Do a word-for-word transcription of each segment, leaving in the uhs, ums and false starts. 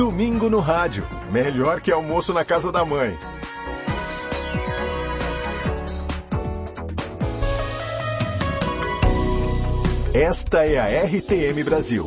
Domingo no rádio. Melhor que almoço na casa da mãe. Esta é a R T M Brasil.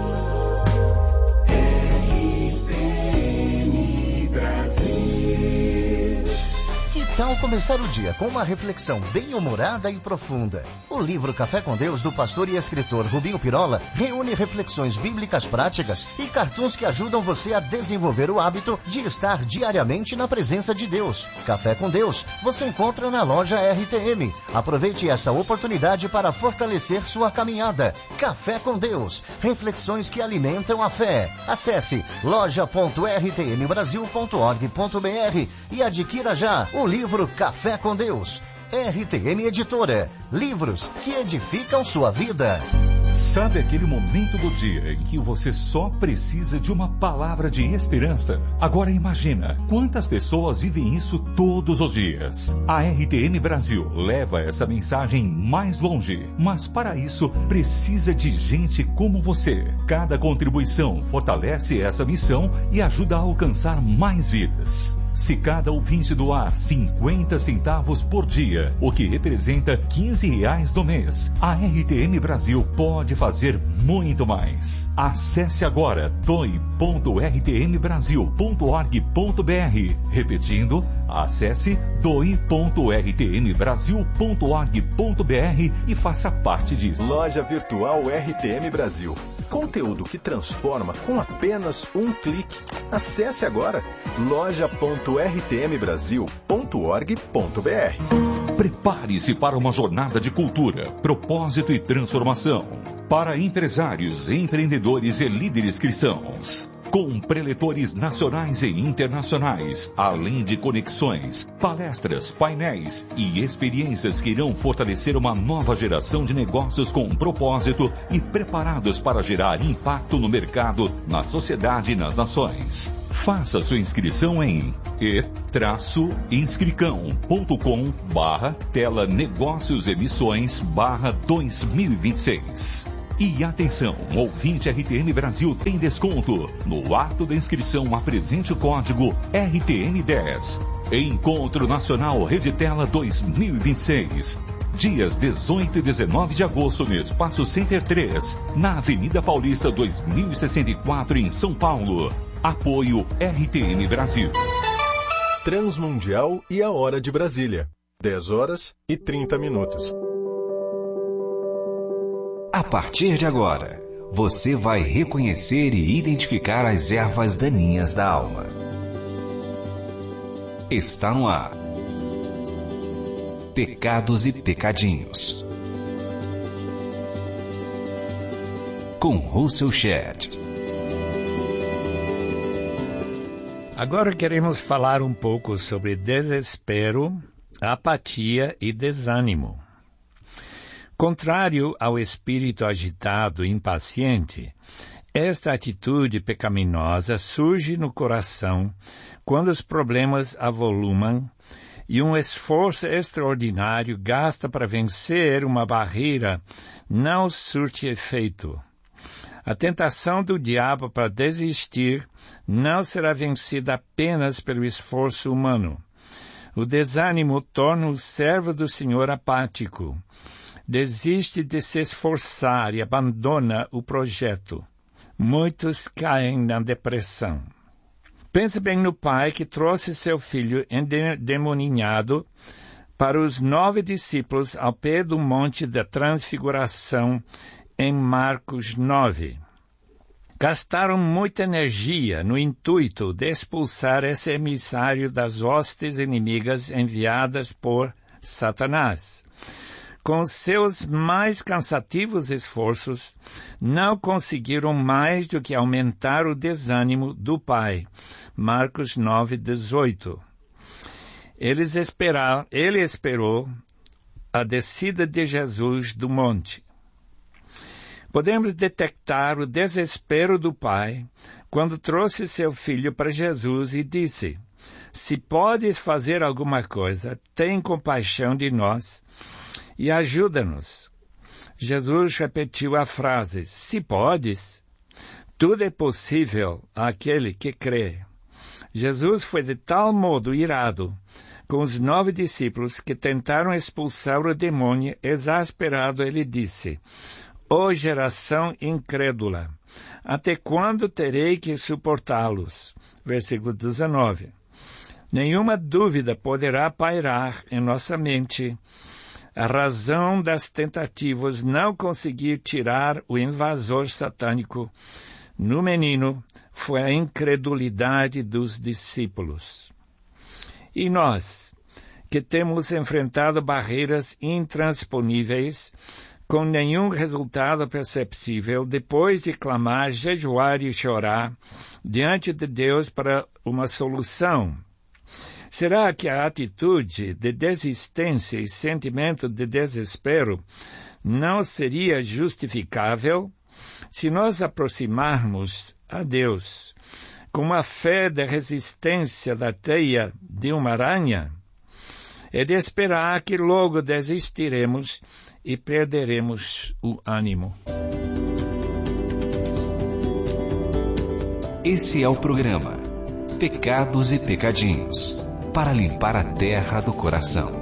Que tal começar o dia com uma reflexão bem-humorada e profunda? O livro Café com Deus, do pastor e escritor Rubinho Pirola, reúne reflexões bíblicas práticas e cartoons que ajudam você a desenvolver o hábito de estar diariamente na presença de Deus. Café com Deus, você encontra na loja R T M. Aproveite essa oportunidade para fortalecer sua caminhada. Café com Deus, reflexões que alimentam a fé. Acesse loja ponto r t m brasil ponto org ponto b r e adquira já o livro Livro Café com Deus. R T M Editora. Livros que edificam sua vida. Sabe aquele momento do dia em que você só precisa de uma palavra de esperança? Agora imagina quantas pessoas vivem isso todos os dias. A R T M Brasil leva essa mensagem mais longe, mas para isso precisa de gente como você. Cada contribuição fortalece essa missão e ajuda a alcançar mais vidas. Se cada ouvinte doar cinquenta centavos por dia, o que representa quinze reais no mês, a R T M Brasil pode fazer muito mais. Acesse agora doe ponto r t m brasil ponto org ponto b r. Repetindo, acesse doe ponto r t m brasil ponto org ponto b r e faça parte disso. Loja Virtual R T M Brasil. Conteúdo que transforma com apenas um clique. Acesse agora loja ponto r t m brasil ponto org ponto b r. Prepare-se para uma jornada de cultura, propósito e transformação. Para empresários, empreendedores e líderes cristãos. Com preletores nacionais e internacionais, além de conexões, palestras, painéis e experiências que irão fortalecer uma nova geração de negócios com propósito e preparados para gerar impacto no mercado, na sociedade e nas nações. Faça sua inscrição em e inscricão ponto com barra tela negócios emissões barra dois mil e vinte e seis. E atenção, ouvinte R T M Brasil tem desconto. No ato da inscrição, apresente o código R T M dez. Encontro Nacional Reditela dois mil e vinte e seis. Dias dezoito e dezenove de agosto no Espaço Center três, na Avenida Paulista dois mil e sessenta e quatro, em São Paulo. Apoio R T M Brasil. Transmundial e a Hora de Brasília. dez horas e trinta minutos. A partir de agora, você vai reconhecer e identificar as ervas daninhas da alma. Está no ar. Pecados e Pecadinhos. Com Russell Shedd. Agora queremos falar um pouco sobre desespero, apatia e desânimo. Contrário ao espírito agitado e impaciente, esta atitude pecaminosa surge no coração quando os problemas avolumam e um esforço extraordinário gasta para vencer uma barreira não surte efeito. A tentação do diabo para desistir não será vencida apenas pelo esforço humano. O desânimo torna o servo do Senhor apático. Desiste de se esforçar e abandona o projeto. Muitos caem na depressão. Pense bem no pai que trouxe seu filho endemoninhado para os nove discípulos ao pé do Monte da Transfiguração em Marcos nove. Gastaram muita energia no intuito de expulsar esse emissário das hostes inimigas enviadas por Satanás. Com seus mais cansativos esforços, não conseguiram mais do que aumentar o desânimo do pai. Marcos nove, dezoito. Eles esperaram, ele esperou a descida de Jesus do monte. Podemos detectar o desespero do pai quando trouxe seu filho para Jesus e disse: se podes fazer alguma coisa, tem compaixão de nós e ajuda-nos. Jesus repetiu a frase: se podes. Tudo é possível àquele que crê. Jesus foi de tal modo irado com os nove discípulos que tentaram expulsar o demônio. Exasperado, ele disse: ó geração incrédula, até quando terei que suportá-los? Versículo dezenove. Nenhuma dúvida poderá pairar em nossa mente. A razão das tentativas não conseguir tirar o invasor satânico no menino foi a incredulidade dos discípulos. E nós, que temos enfrentado barreiras intransponíveis, com nenhum resultado perceptível, depois de clamar, jejuar e chorar diante de Deus para uma solução, será que a atitude de desistência e sentimento de desespero não seria justificável se nós aproximarmos a Deus com uma fé de resistência da teia de uma aranha? É de esperar que logo desistiremos e perderemos o ânimo. Esse é o programa Pecados e Pecadinhos, para limpar a terra do coração.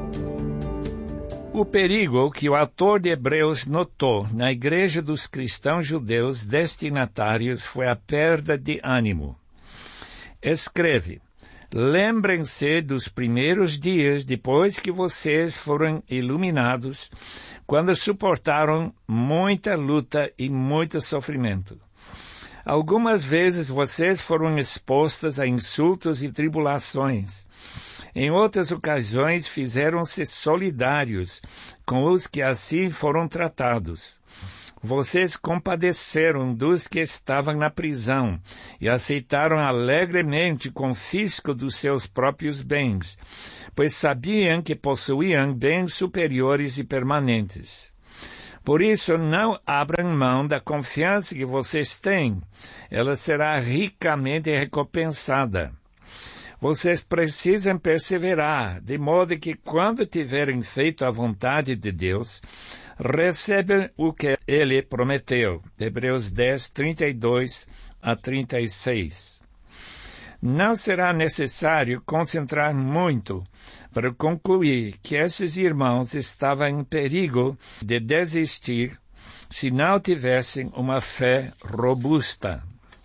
O perigo que o autor de Hebreus notou na igreja dos cristãos judeus destinatários foi a perda de ânimo. Escreve: lembrem-se dos primeiros dias depois que vocês foram iluminados, quando suportaram muita luta e muito sofrimento. Algumas vezes vocês foram expostos a insultos e tribulações. Em outras ocasiões fizeram-se solidários com os que assim foram tratados. Vocês compadeceram dos que estavam na prisão e aceitaram alegremente o confisco dos seus próprios bens, pois sabiam que possuíam bens superiores e permanentes. Por isso, não abram mão da confiança que vocês têm. Ela será ricamente recompensada. Vocês precisam perseverar, de modo que, quando tiverem feito a vontade de Deus, recebam o que Ele prometeu. Hebreus dez, trinta e dois a trinta e seis. Não será necessário concentrar muito para concluir que esses irmãos estavam em perigo de desistir se não tivessem uma fé robusta.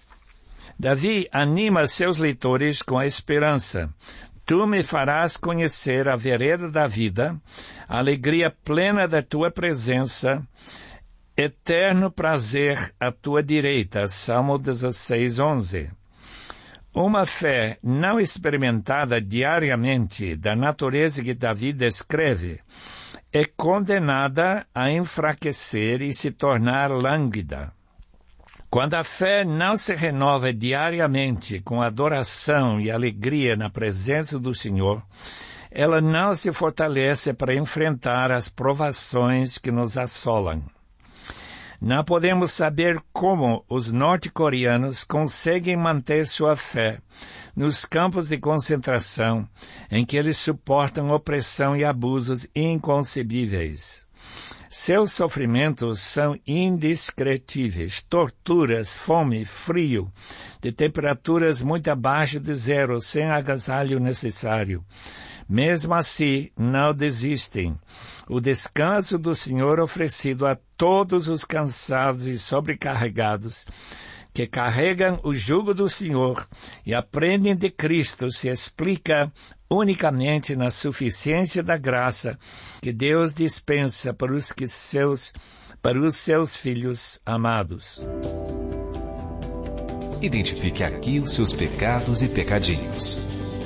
Davi anima seus leitores com a esperança: tu me farás conhecer a vereda da vida, a alegria plena da tua presença, eterno prazer à tua direita. Salmo dezesseis, onze. Uma fé não experimentada diariamente, da natureza que Davi descreve, é condenada a enfraquecer e se tornar lânguida. Quando a fé não se renova diariamente com adoração e alegria na presença do Senhor, ela não se fortalece para enfrentar as provações que nos assolam. Não podemos saber como os norte-coreanos conseguem manter sua fé nos campos de concentração em que eles suportam opressão e abusos inconcebíveis. Seus sofrimentos são indescritíveis: torturas, fome, frio, de temperaturas muito abaixo de zero, sem agasalho necessário. Mesmo assim, não desistem. O descanso do Senhor oferecido a todos os cansados e sobrecarregados, que carregam o jugo do Senhor e aprendem de Cristo, se explica unicamente na suficiência da graça que Deus dispensa para os, que seus, para os seus filhos amados. Identifique aqui os seus pecados e pecadinhos.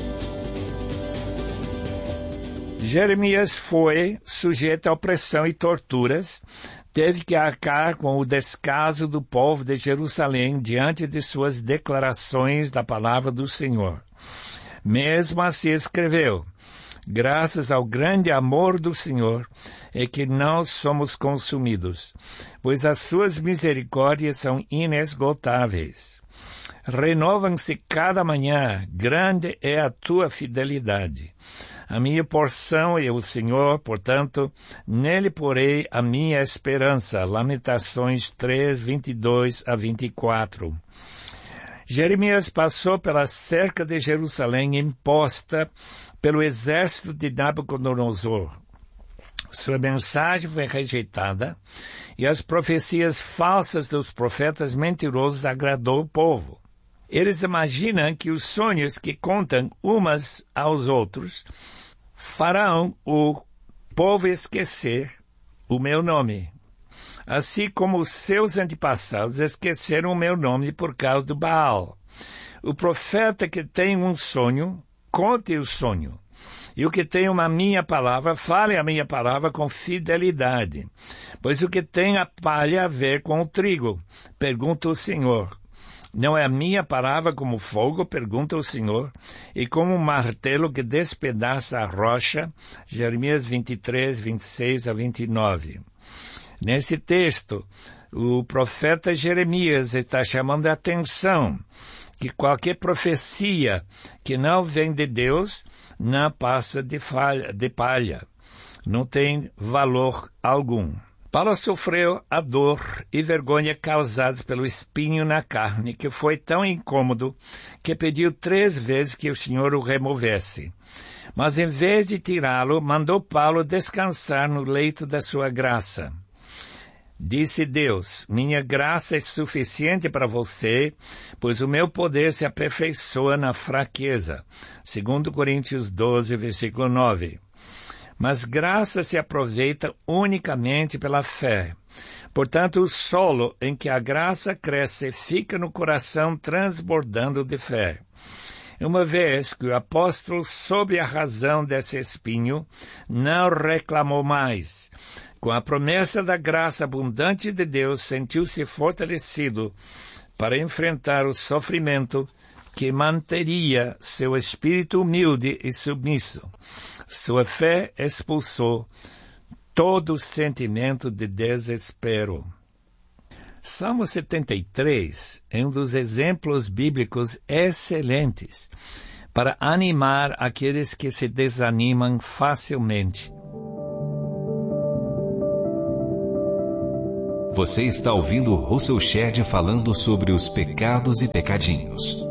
Jeremias foi sujeito a opressão e torturas, teve que arcar com o descaso do povo de Jerusalém diante de suas declarações da palavra do Senhor. Mesmo assim escreveu: graças ao grande amor do Senhor é que não somos consumidos, pois as suas misericórdias são inesgotáveis. Renovam-se cada manhã, grande é a tua fidelidade. A minha porção é o Senhor, portanto, nele porei a minha esperança. Lamentações três, vinte e dois a vinte e quatro. Jeremias passou pela cerca de Jerusalém imposta pelo exército de Nabucodonosor. Sua mensagem foi rejeitada e as profecias falsas dos profetas mentirosos agradou o povo. Eles imaginam que os sonhos que contam umas aos outros farão o povo esquecer o meu nome, assim como os seus antepassados esqueceram o meu nome por causa do Baal. O profeta que tem um sonho, conte o sonho. E o que tem uma minha palavra, fale a minha palavra com fidelidade. Pois o que tem a palha a ver com o trigo? Pergunta o Senhor. Não é a minha palavra como fogo? Pergunta o Senhor. E como um martelo que despedaça a rocha? Jeremias vinte e três, vinte e seis a vinte e nove. Nesse texto, o profeta Jeremias está chamando a atenção que qualquer profecia que não vem de Deus não passa de, falha, de palha, não tem valor algum. Paulo sofreu a dor e vergonha causadas pelo espinho na carne, que foi tão incômodo que pediu três vezes que o Senhor o removesse. Mas em vez de tirá-lo, mandou Paulo descansar no leito da sua graça. Disse Deus, minha graça é suficiente para você, pois o meu poder se aperfeiçoa na fraqueza. Segundo Coríntios doze, versículo nove. Mas graça se aproveita unicamente pela fé. Portanto, o solo em que a graça cresce fica no coração transbordando de fé. Uma vez que o apóstolo soube a razão desse espinho, não reclamou mais. Com a promessa da graça abundante de Deus, sentiu-se fortalecido para enfrentar o sofrimento que manteria seu espírito humilde e submisso. Sua fé expulsou todo o sentimento de desespero. Salmo setenta e três é um dos exemplos bíblicos excelentes para animar aqueles que se desanimam facilmente. Você está ouvindo Russell Shedd falando sobre os pecados e pecadinhos.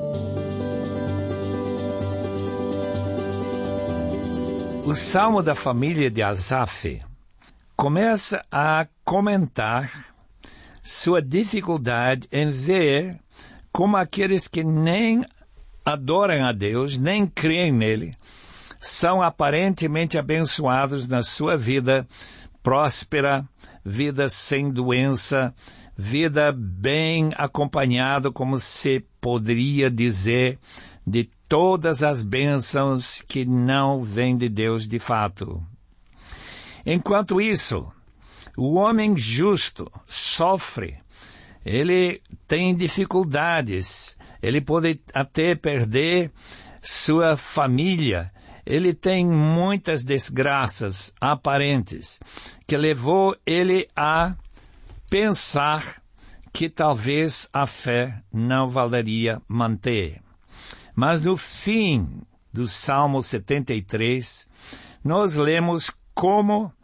O Salmo da família de Asaf começa a comentar sua dificuldade em ver como aqueles que nem adoram a Deus, nem creem nele, são aparentemente abençoados na sua vida próspera, vida sem doença, vida bem acompanhada, como se poderia dizer, de todas as bênçãos que não vêm de Deus de fato. Enquanto isso, o homem justo sofre, ele tem dificuldades, ele pode até perder sua família, ele tem muitas desgraças aparentes, que levou ele a pensar que talvez a fé não valeria manter. Mas no fim do Salmo setenta e três, nós lemos como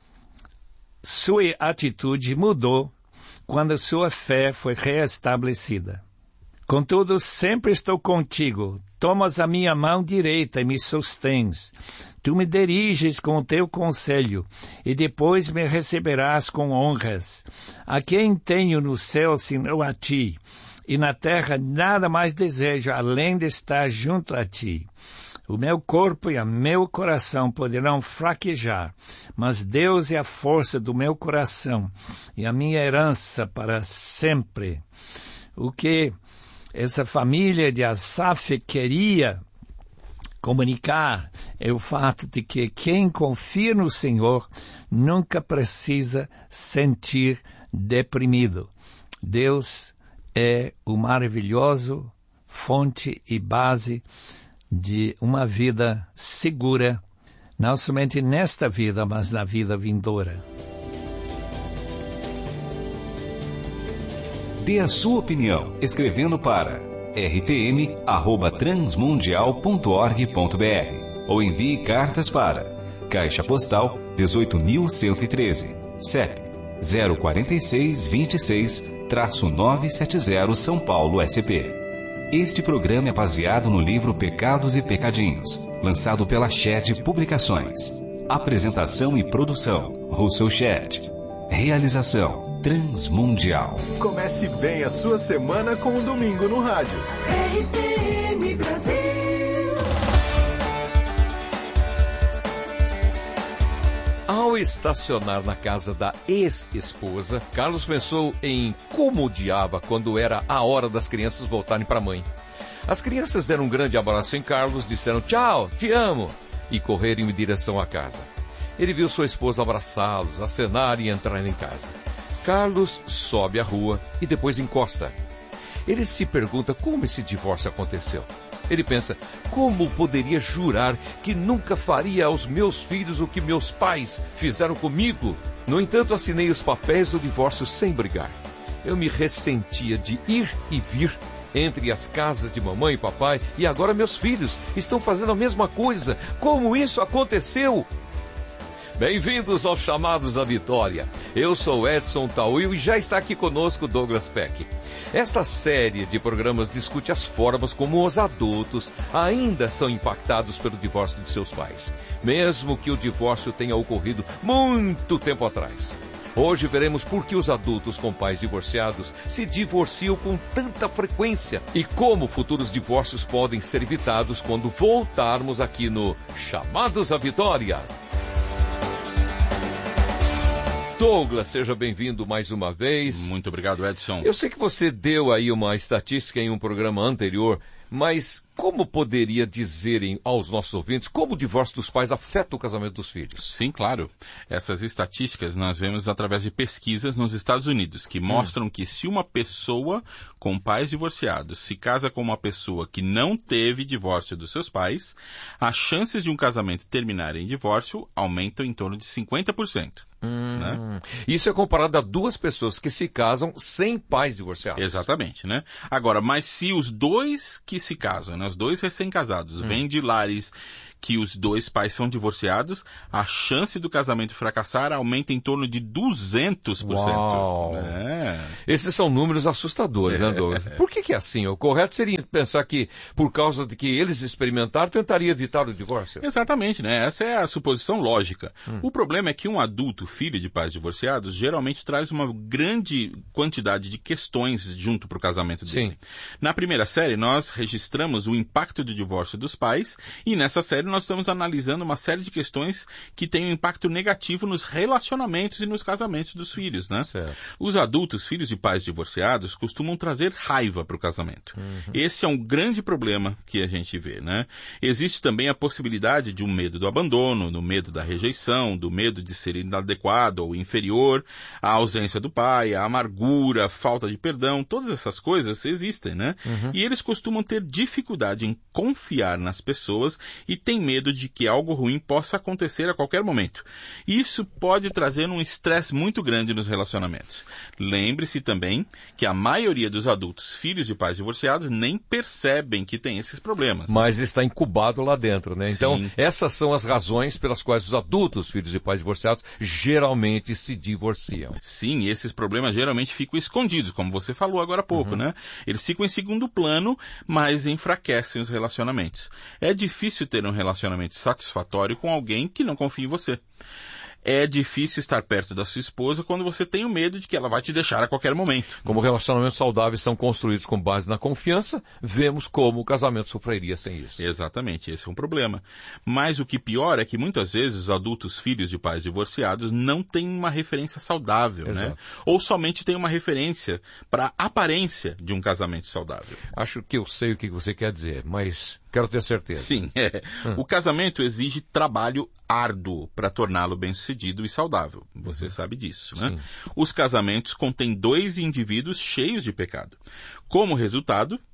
sua atitude mudou quando sua fé foi reestabelecida. Contudo, sempre estou contigo. Tomas a minha mão direita e me sustens. Tu me diriges com o teu conselho, e depois me receberás com honras. A quem tenho no céu senão a ti, e na terra nada mais desejo além de estar junto a ti. O meu corpo e o meu coração poderão fraquejar, mas Deus é a força do meu coração e a minha herança para sempre. O que essa família de Asaf queria comunicar é o fato de que quem confia no Senhor nunca precisa sentir deprimido. Deus é o maravilhoso fonte e base de uma vida segura, não somente nesta vida, mas na vida vindoura. Dê a sua opinião escrevendo para r t m arroba transmundial ponto org ponto b r ou envie cartas para Caixa Postal dezoito mil cento e treze, C E P zero quatro seis dois seis, nove sete zero São Paulo, S P. Este programa é baseado no livro Pecados e Pecadinhos, lançado pela Shed Publicações. Apresentação e produção, Russell Shed. Realização, Transmundial. Comece bem a sua semana com um domingo no rádio. R T M Brasil. Ao estacionar na casa da ex-esposa, Carlos pensou em como odiava quando era a hora das crianças voltarem para a mãe. As crianças deram um grande abraço em Carlos, disseram tchau, te amo, e correram em direção à casa. Ele viu sua esposa abraçá-los, acenar e entrar em casa. Carlos sobe a rua e depois encosta. Ele se pergunta como esse divórcio aconteceu. Ele pensa, como poderia jurar que nunca faria aos meus filhos o que meus pais fizeram comigo? No entanto, assinei os papéis do divórcio sem brigar. Eu me ressentia de ir e vir entre as casas de mamãe e papai, e agora meus filhos estão fazendo a mesma coisa. Como isso aconteceu? Bem-vindos aos Chamados à Vitória. Eu sou Edson Tauil e já está aqui conosco Douglas Peck. Esta série de programas discute as formas como os adultos ainda são impactados pelo divórcio de seus pais, mesmo que o divórcio tenha ocorrido muito tempo atrás. Hoje veremos por que os adultos com pais divorciados se divorciam com tanta frequência e como futuros divórcios podem ser evitados quando voltarmos aqui no Chamados à Vitória. Douglas, seja bem-vindo mais uma vez. Muito obrigado, Edson. Eu sei que você deu aí uma estatística em um programa anterior, mas como poderia dizer aos nossos ouvintes como o divórcio dos pais afeta o casamento dos filhos? Sim, claro. Essas estatísticas nós vemos através de pesquisas nos Estados Unidos, que mostram hum. que se uma pessoa com pais divorciados se casa com uma pessoa que não teve divórcio dos seus pais, as chances de um casamento terminar em divórcio aumentam em torno de cinquenta por cento. Hum, né? Isso é comparado a duas pessoas que se casam sem pais divorciados. Exatamente, né? Agora, mas se os dois que se casam, né, os dois recém-casados, hum. vêm de lares que os dois pais são divorciados, a chance do casamento fracassar aumenta em torno de duzentos por cento. Uau. É. Esses são números assustadores, né, Douglas? Por que que é assim? O correto seria pensar que, por causa de que eles experimentaram, tentaria evitar o divórcio. Exatamente, né? Essa é a suposição lógica. Hum. O problema é que um adulto, filho de pais divorciados, geralmente traz uma grande quantidade de questões junto para o casamento dele. Sim. Na primeira série, nós registramos o impacto do divórcio dos pais, e nessa série nós estamos analisando uma série de questões que têm um impacto negativo nos relacionamentos e nos casamentos dos filhos, né? Certo. Os adultos, filhos de pais divorciados, costumam trazer raiva para o casamento. Uhum. Esse é um grande problema que a gente vê, né? Existe também a possibilidade de um medo do abandono, do medo da rejeição, do medo de ser inadequado ou inferior, a ausência do pai, a amargura, a falta de perdão, todas essas coisas existem, né? Uhum. E eles costumam ter dificuldade em confiar nas pessoas e têm medo de que algo ruim possa acontecer a qualquer momento. Isso pode trazer um estresse muito grande nos relacionamentos. Lembre-se também que a maioria dos adultos, filhos de pais divorciados, nem percebem que tem esses problemas. Mas está incubado lá dentro, né? Sim. Então, essas são as razões pelas quais os adultos, filhos de pais divorciados, geralmente se divorciam. Sim, esses problemas geralmente ficam escondidos, como você falou agora há pouco, uhum. né? Eles ficam em segundo plano, mas enfraquecem os relacionamentos. É difícil ter um relacionamento satisfatório com alguém que não confia em você. É difícil estar perto da sua esposa quando você tem o medo de que ela vai te deixar a qualquer momento. Como relacionamentos saudáveis são construídos com base na confiança, vemos como o casamento sofreria sem isso. Exatamente, esse é um problema. Mas o que pior é que muitas vezes os adultos filhos de pais divorciados não têm uma referência saudável, Exato. né? Ou somente têm uma referência para a aparência de um casamento saudável. Acho que eu sei o que você quer dizer, mas quero ter certeza. Sim, é. Hum. O casamento exige trabalho árduo para torná-lo bem-sucedido e saudável. Você uhum. sabe disso, né? Sim. Os casamentos contêm dois indivíduos cheios de pecado. Como resultado,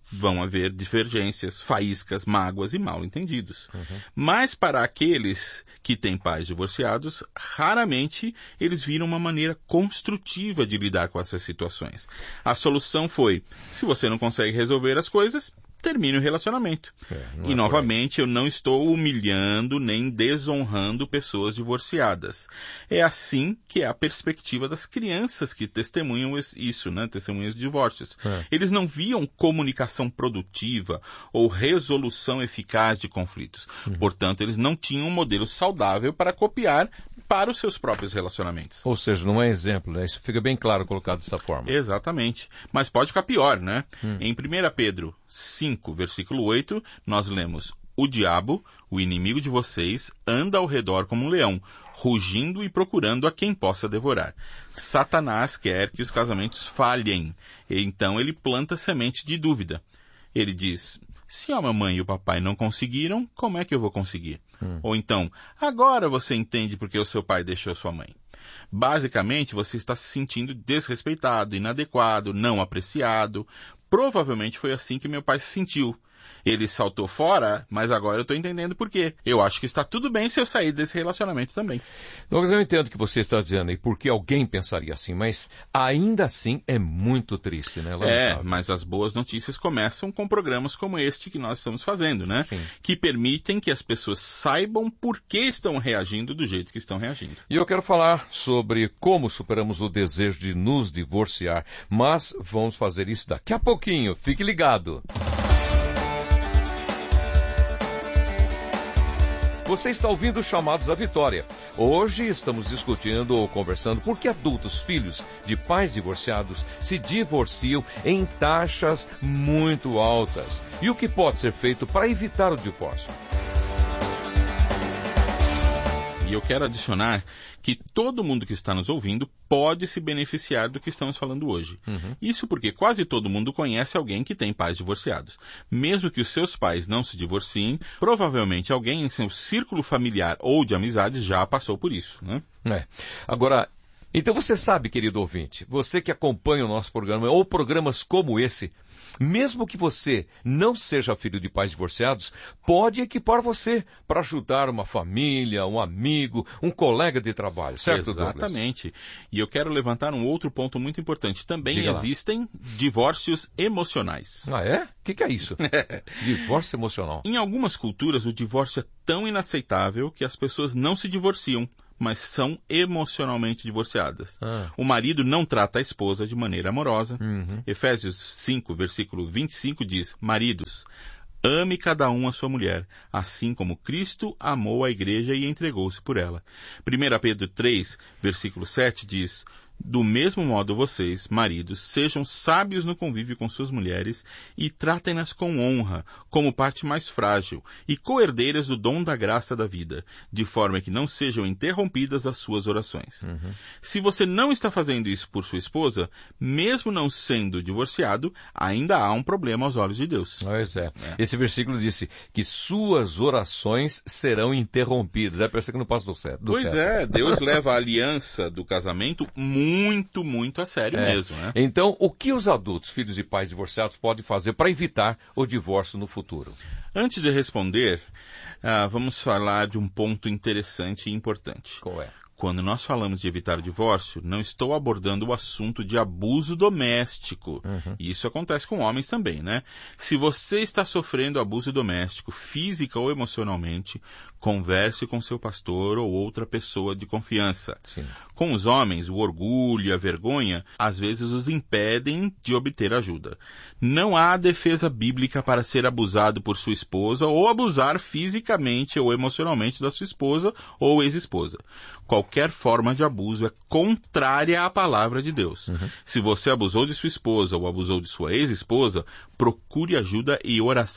vão haver divergências, faíscas, mágoas e mal-entendidos. Uhum. Mas para aqueles que têm pais divorciados, raramente eles viram uma maneira construtiva de lidar com essas situações. A solução foi, se você não consegue resolver as coisas, termine o relacionamento. É, e, é novamente, eu não estou humilhando nem desonrando pessoas divorciadas. É assim que é a perspectiva das crianças que testemunham isso, né? Testemunham os divórcios. É. Eles não viam comunicação produtiva ou resolução eficaz de conflitos. Uhum. Portanto, eles não tinham um modelo saudável para copiar para os seus próprios relacionamentos. Ou seja, não é exemplo, né? Isso fica bem claro colocado dessa forma. Exatamente. Mas pode ficar pior, né? Hum. Em primeira Pedro cinco, versículo oito, nós lemos: o diabo, o inimigo de vocês, anda ao redor como um leão, rugindo e procurando a quem possa devorar. Satanás quer que os casamentos falhem, e então ele planta semente de dúvida. Ele diz: se a mamãe e o papai não conseguiram, como é que eu vou conseguir? Hum. Ou então, agora você entende porque o seu pai deixou sua mãe. Basicamente, você está se sentindo desrespeitado, inadequado, não apreciado. Provavelmente foi assim que meu pai se sentiu. Ele saltou fora, mas agora eu estou entendendo por quê. Eu acho que está tudo bem se eu sair desse relacionamento também. Douglas, eu entendo o que você está dizendo e por que alguém pensaria assim, mas ainda assim é muito triste, né? É, mas as boas notícias começam com programas como este que nós estamos fazendo, né? Sim. Que permitem que as pessoas saibam por que estão reagindo do jeito que estão reagindo. E eu quero falar sobre como superamos o desejo de nos divorciar, mas vamos fazer isso daqui a pouquinho. Fique ligado. Você está ouvindo Chamados à Vitória. Hoje estamos discutindo ou conversando por que adultos, filhos de pais divorciados, se divorciam em taxas muito altas. E o que pode ser feito para evitar o divórcio? E eu quero adicionar que todo mundo que está nos ouvindo pode se beneficiar do que estamos falando hoje. Uhum. Isso porque quase todo mundo conhece alguém que tem pais divorciados. Mesmo que os seus pais não se divorciem, provavelmente alguém em seu círculo familiar ou de amizades já passou por isso, né? É. Agora, então você sabe, querido ouvinte, você que acompanha o nosso programa ou programas como esse, mesmo que você não seja filho de pais divorciados, pode equipar você para ajudar uma família, um amigo, um colega de trabalho, certo, Douglas? Exatamente. E eu quero levantar um outro ponto muito importante. Também Diga existem lá. divórcios emocionais. Ah, é? O que, que é isso? Divórcio emocional. Em algumas culturas, o divórcio é tão inaceitável que as pessoas não se divorciam, mas são emocionalmente divorciadas. Ah. O marido não trata a esposa de maneira amorosa. Uhum. Efésios cinco, versículo vinte e cinco diz: maridos, ame cada um a sua mulher, assim como Cristo amou a igreja e entregou-se por ela. primeira Pedro três, versículo sete diz: do mesmo modo vocês, maridos, sejam sábios no convívio com suas mulheres e tratem-nas com honra, como parte mais frágil, e co-herdeiras do dom da graça da vida, de forma que não sejam interrompidas as suas orações. Uhum. Se você não está fazendo isso por sua esposa, mesmo não sendo divorciado, ainda há um problema aos olhos de Deus. Pois é. é. Esse versículo disse que suas orações serão interrompidas. É, parece que não passa do certo. Pois teto. é, Deus leva a aliança do casamento muito muito, muito a sério é. mesmo, né? Então, o que os adultos, filhos de pais divorciados, podem fazer para evitar o divórcio no futuro? Antes de responder, uh, vamos falar de um ponto interessante e importante. Qual é? Quando nós falamos de evitar o divórcio, não estou abordando o assunto de abuso doméstico. Uhum. E isso acontece com homens também, né? Se você está sofrendo abuso doméstico, física ou emocionalmente, converse com seu pastor ou outra pessoa de confiança. Sim. Com os homens, o orgulho e a vergonha, às vezes os impedem de obter ajuda. Não há defesa bíblica para ser abusado por sua esposa ou abusar fisicamente ou emocionalmente da sua esposa ou ex-esposa. Qualquer forma de abuso é contrária à palavra de Deus. Uhum. Se você abusou de sua esposa ou abusou de sua ex-esposa, procure ajuda e oração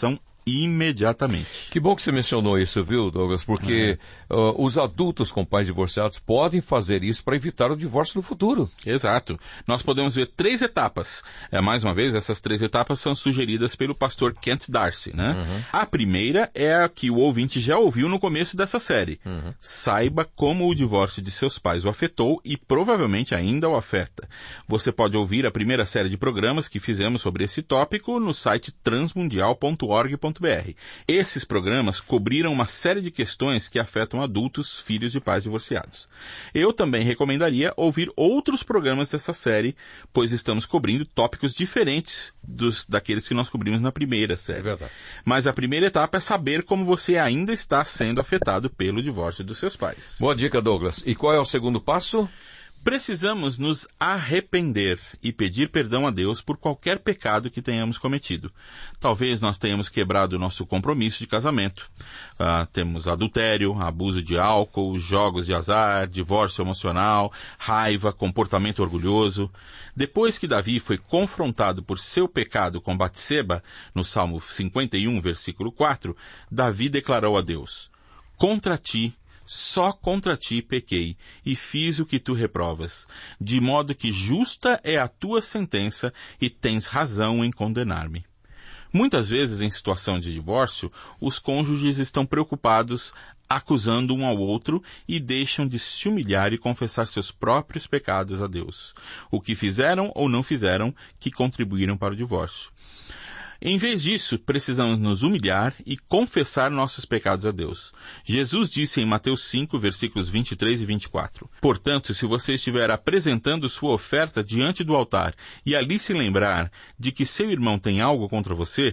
imediatamente. Que bom que você mencionou isso, viu, Douglas? Porque uhum. uh, os adultos com pais divorciados podem fazer isso para evitar o divórcio no futuro. Exato. Nós podemos ver três etapas. É, mais uma vez, essas três etapas são sugeridas pelo pastor Kent Darcy, né? Uhum. A primeira é a que o ouvinte já ouviu no começo dessa série. Uhum. Saiba como o divórcio de seus pais o afetou e provavelmente ainda o afeta. Você pode ouvir a primeira série de programas que fizemos sobre esse tópico no site transmundial ponto org ponto b r. Esses programas cobriram uma série de questões que afetam adultos, filhos de pais divorciados. Eu também recomendaria ouvir outros programas dessa série, pois estamos cobrindo tópicos diferentes dos, daqueles que nós cobrimos na primeira série. É verdade. Mas a primeira etapa é saber como você ainda está sendo afetado pelo divórcio dos seus pais. Boa dica, Douglas. E qual é o segundo passo? Precisamos nos arrepender e pedir perdão a Deus por qualquer pecado que tenhamos cometido. Talvez nós tenhamos quebrado o nosso compromisso de casamento. Ah, temos adultério, abuso de álcool, jogos de azar, divórcio emocional, raiva, comportamento orgulhoso. Depois que Davi foi confrontado por seu pecado com Batseba, no Salmo cinquenta e um, versículo quatro, Davi declarou a Deus: contra ti, só contra ti pequei, e fiz o que tu reprovas, de modo que justa é a tua sentença, e tens razão em condenar-me. Muitas vezes, em situação de divórcio, os cônjuges estão preocupados, acusando um ao outro, e deixam de se humilhar e confessar seus próprios pecados a Deus, o que fizeram ou não fizeram que contribuíram para o divórcio. Em vez disso, precisamos nos humilhar e confessar nossos pecados a Deus. Jesus disse em Mateus cinco, versículos vinte e três e vinte e quatro, portanto, se você estiver apresentando sua oferta diante do altar e ali se lembrar de que seu irmão tem algo contra você,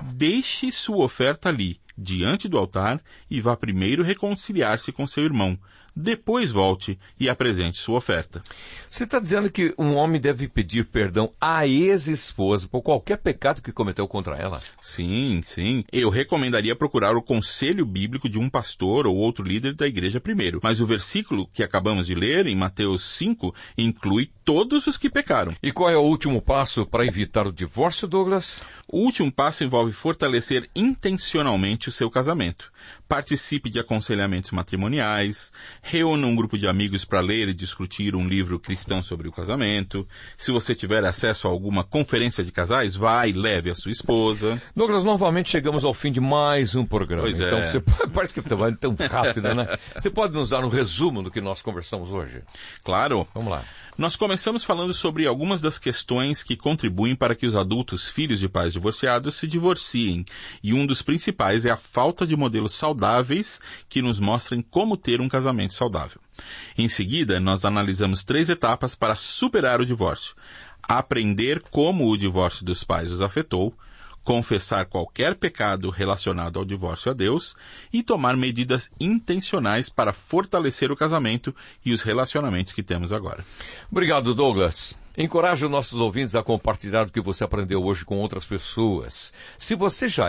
deixe sua oferta ali, diante do altar, e vá primeiro reconciliar-se com seu irmão. Depois volte e apresente sua oferta. Você está dizendo que um homem deve pedir perdão à ex-esposa por qualquer pecado que cometeu contra ela? Sim, sim. Eu recomendaria procurar o conselho bíblico de um pastor ou outro líder da igreja primeiro. Mas o versículo que acabamos de ler, em Mateus cinco, inclui todos os que pecaram. E qual é o último passo para evitar o divórcio, Douglas? O último passo envolve fortalecer intencionalmente o seu casamento. Participe de aconselhamentos matrimoniais, reúna um grupo de amigos para ler e discutir um livro cristão sobre o casamento. Se você tiver acesso a alguma conferência de casais, vá e leve a sua esposa. Douglas, novamente chegamos ao fim de mais um programa. Pois então, é. Você pode, parece que está indo tão rápido, né? Você pode nos dar um resumo do que nós conversamos hoje? Claro. Vamos lá. Nós começamos falando sobre algumas das questões que contribuem para que os adultos, filhos de pais divorciados, se divorciem. E um dos principais é a falta de modelos saudáveis que nos mostrem como ter um casamento saudável. Em seguida, nós analisamos três etapas para superar o divórcio. Aprender como o divórcio dos pais os afetou, confessar qualquer pecado relacionado ao divórcio a Deus e tomar medidas intencionais para fortalecer o casamento e os relacionamentos que temos agora. Obrigado, Douglas. Encoraje os nossos ouvintes a compartilhar o que você aprendeu hoje com outras pessoas. Se você já